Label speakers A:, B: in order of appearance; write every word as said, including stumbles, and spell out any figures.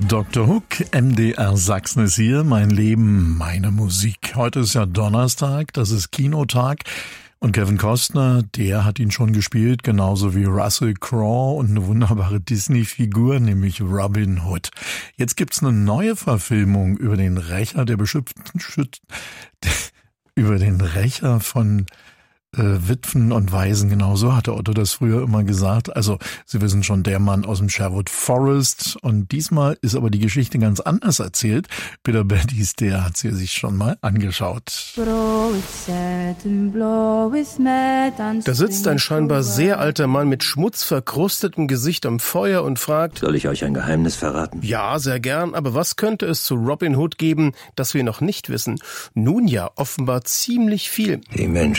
A: Doktor Hook, M D R Sachsen ist hier, mein Leben, meine Musik. Heute ist ja Donnerstag, das ist Kinotag und Kevin Costner, der hat ihn schon gespielt, genauso wie Russell Crowe und eine wunderbare Disney-Figur, nämlich Robin Hood. Jetzt gibt's eine neue Verfilmung über den Rächer der beschützten Schüt über den Rächer von Äh, Witwen und Waisen, genau so hatte Otto das früher immer gesagt. Also, Sie wissen schon, der Mann aus dem Sherwood Forest. Und diesmal ist aber die Geschichte ganz anders erzählt. Peter Beddies, der hat sie sich schon mal angeschaut.
B: Da sitzt ein scheinbar sehr alter Mann mit schmutzverkrustetem Gesicht am Feuer und fragt:
C: Soll ich euch ein Geheimnis verraten?
B: Ja, sehr gern, aber was könnte es zu Robin Hood geben, das wir noch nicht wissen? Nun ja, offenbar ziemlich viel.
C: Die Menschen